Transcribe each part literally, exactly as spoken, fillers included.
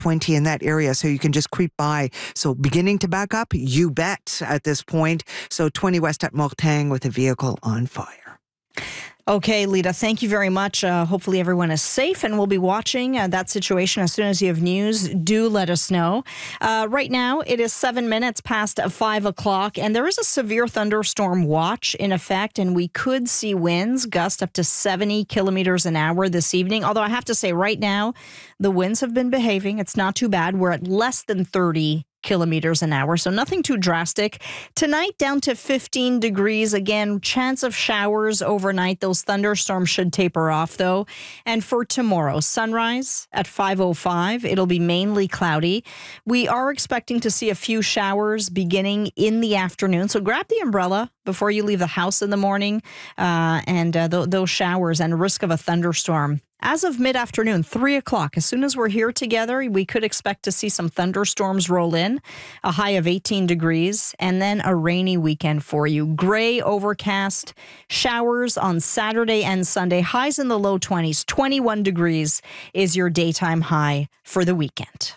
twenty in that area, so you can just creep by. So beginning to back up, you bet at this point. So twenty west at Mortagne with a vehicle on fire. Okay, Lita, thank you very much. Uh, hopefully everyone is safe, and we'll be watching uh, that situation. As soon as you have news, do let us know. Uh, right now, it is seven minutes past five o'clock, and there is a severe thunderstorm watch in effect, and we could see winds gust up to seventy kilometers an hour this evening. Although I have to say right now, the winds have been behaving. It's not too bad. We're at less than thirty kilometers an hour, so nothing too drastic. Tonight, down to fifteen degrees. Again, chance of showers overnight. Those thunderstorms should taper off, though. And for tomorrow, sunrise at five oh five. It'll be mainly cloudy. We are expecting to see a few showers beginning in the afternoon, so grab the umbrella before you leave the house in the morning, uh, and uh, th- those showers and risk of a thunderstorm. As of mid-afternoon, three o'clock, as soon as we're here together, we could expect to see some thunderstorms roll in, a high of eighteen degrees, and then a rainy weekend for you. Gray, overcast, showers on Saturday and Sunday, highs in the low twenties. twenty-one degrees is your daytime high for the weekend.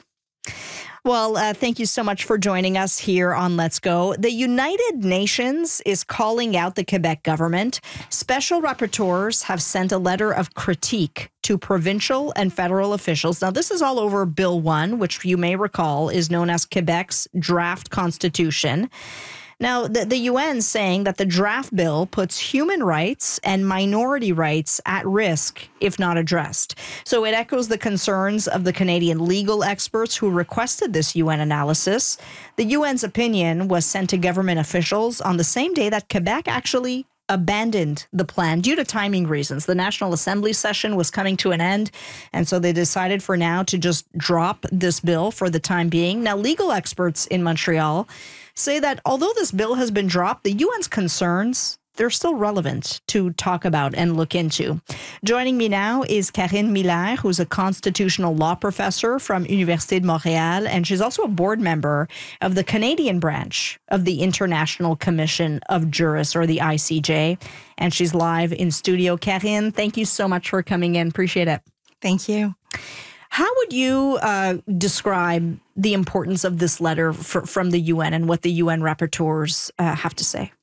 Well, uh, thank you so much for joining us here on Let's Go. The United Nations is calling out the Quebec government. Special rapporteurs have sent a letter of critique to provincial and federal officials. Now, this is all over Bill one, which you may recall is known as Quebec's draft constitution. Now, the, the U N saying that the draft bill puts human rights and minority rights at risk if not addressed. So it echoes the concerns of the Canadian legal experts who requested this U N analysis. The U N's opinion was sent to government officials on the same day that Quebec actually abandoned the plan due to timing reasons. The National Assembly session was coming to an end, and so they decided for now to just drop this bill for the time being. Now, legal experts in Montreal say that although this bill has been dropped, the U N's concerns, they're still relevant to talk about and look into. Joining me now is Karine Miller, who's a constitutional law professor from Université de Montréal, and she's also a board member of the Canadian branch of the International Commission of Jurists, or the I C J, and she's live in studio. Karine, thank you so much for coming in. Appreciate it. Thank you. How would you uh, describe the importance of this letter for, from the U N and what the U N rapporteurs uh, have to say?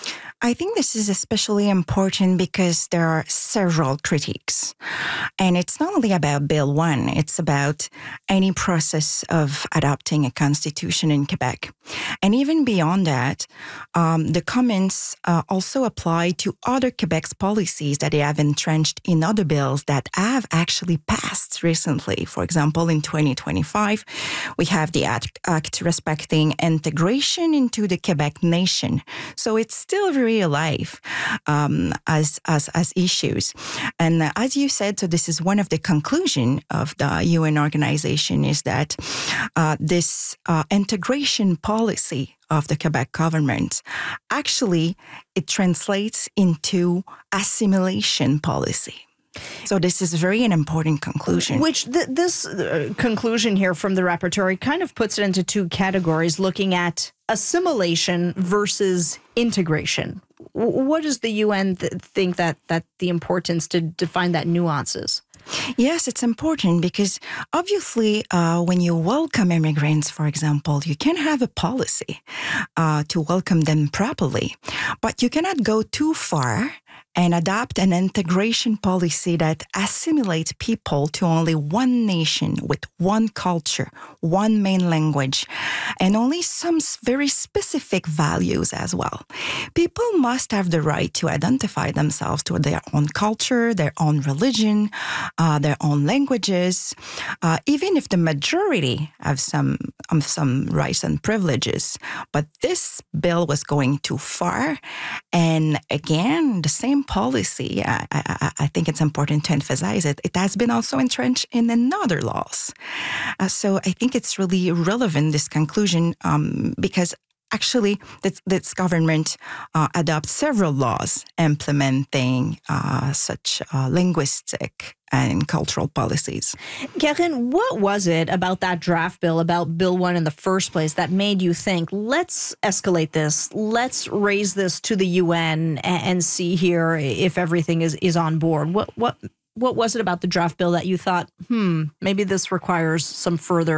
I think this is especially important because there are several critiques. And it's not only about Bill one, it's about any process of adopting a constitution in Quebec. And even beyond that, um, the comments uh, also apply to other Quebec's policies that they have entrenched in other bills that have actually passed recently. For example, in twenty twenty-five, we have the Act, act respecting integration into the Quebec nation. So it's still very alive um, as, as, as issues. And uh, as you said, so this is one of the conclusions of the U N organization is that uh, this uh, integration policy of the Quebec government, actually, it translates into assimilation policy. So this is very an important conclusion. Which th- this uh, conclusion here from the rapporteur kind of puts it into two categories, looking at assimilation versus integration. W- what does the U N th- think that, that the importance to define that nuances? Yes, it's important because obviously uh, when you welcome immigrants, for example, you can have a policy uh, to welcome them properly, but you cannot go too far and adopt an integration policy that assimilates people to only one nation with one culture, one main language, and only some very specific values as well. People must have the right to identify themselves to their own culture, their own religion, uh, their own languages, uh, even if the majority have some, um, some rights and privileges. But this bill was going too far. And again, the same policy, I, I, I think it's important to emphasize it, it has been also entrenched in another laws. Uh, so I think it's really relevant, this conclusion, um, because actually this, this government uh, adopts several laws implementing uh, such uh, linguistic and cultural policies. Karine, what was it about that draft bill, about Bill one in the first place, that made you think, let's escalate this, let's raise this to the U N and, and see here if everything is, is on board? What what what was it about the draft bill that you thought, hmm, maybe this requires some further